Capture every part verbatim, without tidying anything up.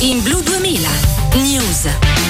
In Blu duemila News.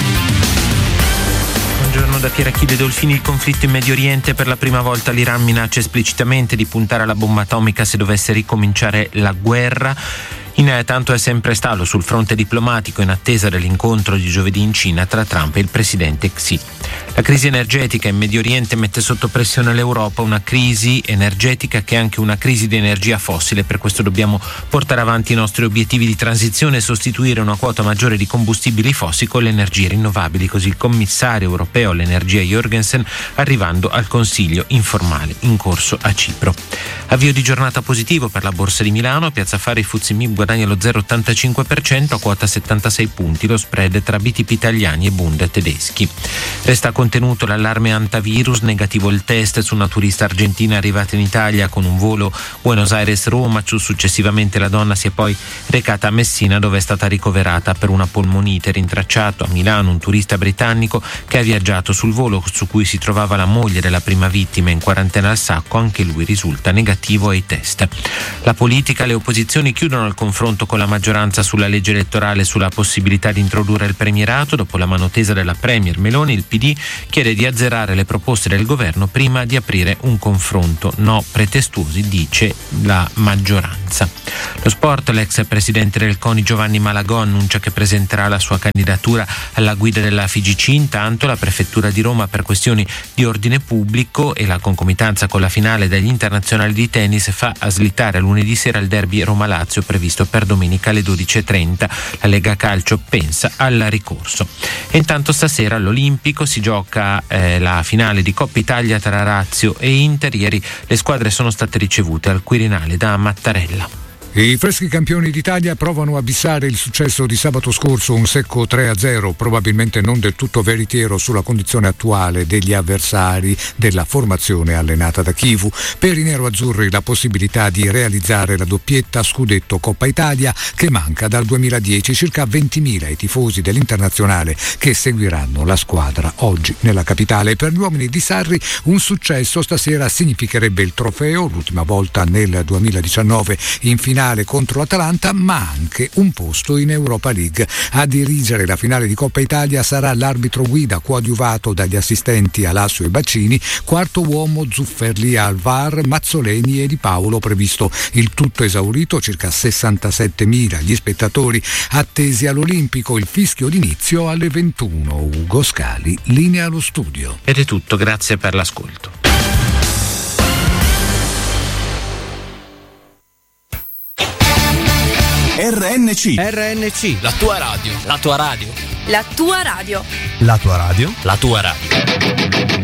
Buongiorno da Pier Achille Dolfini. Il conflitto in Medio Oriente: per la prima volta l'Iran minaccia esplicitamente di puntare alla bomba atomica se dovesse ricominciare la guerra. Intanto è sempre stallo sul fronte diplomatico in attesa dell'incontro di giovedì in Cina tra Trump e il presidente Xi. La crisi energetica in Medio Oriente mette sotto pressione l'Europa, una crisi energetica che è anche una crisi di energia fossile. Per questo dobbiamo portare avanti i nostri obiettivi di transizione e sostituire una quota maggiore di combustibili fossili con le energie rinnovabili, così il commissario europeo all'energia Jorgensen, arrivando al consiglio informale in corso a Cipro. Avvio di giornata positivo per la Borsa di Milano. Piazza Affari F T S E M I B guadagna lo zero virgola ottantacinque per cento a quota settantasei punti, lo spread tra B T P italiani e Bund tedeschi. Resta contenuto l'allarme antivirus, negativo il test su una turista argentina arrivata in Italia con un volo Buenos Aires-Roma. Successivamente la donna si è poi recata a Messina, dove è stata ricoverata per una polmonite. Rintracciato a Milano un turista britannico che ha viaggiato sul volo su cui si trovava la moglie della prima vittima in quarantena al Sacco. Anche lui risulta negativo ai test. La politica: le opposizioni chiudono il confronto con la maggioranza sulla legge elettorale e sulla possibilità di introdurre il premierato. Dopo la mano tesa della premier Meloni, il P D chiede di azzerare le proposte del governo prima di aprire un confronto. No pretestuosi, dice la maggioranza. Lo sport: l'ex presidente del CONI Giovanni Malagò annuncia che presenterà la sua candidatura alla guida della F I G C. Intanto la prefettura di Roma, per questioni di ordine pubblico e la concomitanza con la finale degli internazionali di tennis, fa a slittare a lunedì sera il derby Roma-Lazio previsto per domenica alle dodici e trenta. La Lega Calcio pensa al ricorso. E intanto stasera all'Olimpico si gioca eh, la finale di Coppa Italia tra Lazio e Inter. Ieri le squadre sono state ricevute al Quirinale da Mattarella. I freschi campioni d'Italia provano a bissare il successo di sabato scorso, un secco tre a zero, probabilmente non del tutto veritiero sulla condizione attuale degli avversari della formazione allenata da Chivu. Per i neroazzurri la possibilità di realizzare la doppietta scudetto Coppa Italia che manca dal duemiladieci. Circa ventimila i tifosi dell'Internazionale che seguiranno la squadra oggi nella capitale. Per gli uomini di Sarri un successo stasera significherebbe il trofeo, l'ultima volta nel duemiladiciannove in finale contro l'Atalanta, ma anche un posto in Europa League. A dirigere la finale di Coppa Italia sarà l'arbitro guida coadiuvato dagli assistenti Alassio e Baccini, quarto uomo Zufferli al V A R, Mazzoleni e Di Paolo. Previsto il tutto esaurito, circa sessantasettemila gli spettatori attesi all'Olimpico. Il fischio d'inizio alle ventuno. Ugo Scali, linea allo studio. Ed è tutto, grazie per l'ascolto. R N C R N C, la tua radio, la tua radio, La tua radio. la tua radio, la tua radio.